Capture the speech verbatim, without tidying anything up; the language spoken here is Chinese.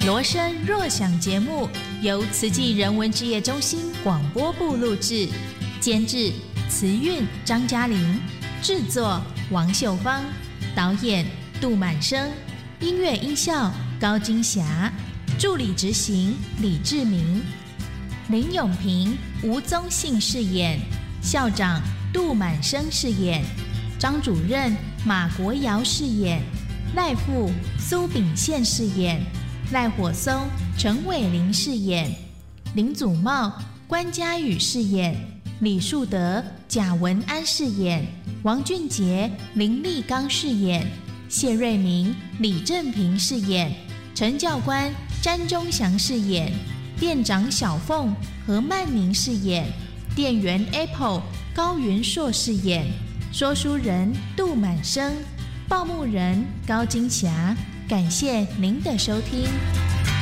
罗生若想节目由慈济人文志业中心广播部录制，监制慈韵、张嘉玲，制作王秀芳，导演杜满生，音乐音效高金霞，助理执行李志明，林永平、吴宗信饰演，校长杜满生饰演，张主任马国尧饰演，赖副苏炳宪饰演，赖火松陈伟玲饰演，林祖茂关嘉宇饰演，李树德贾文安饰演，王俊杰林立刚饰演，谢瑞明李正平饰演，陈教官詹忠祥饰演，店长小凤何曼宁饰演，店员 Apple 高云硕饰演，说书人杜满生，报幕人高金霞。感谢您的收听。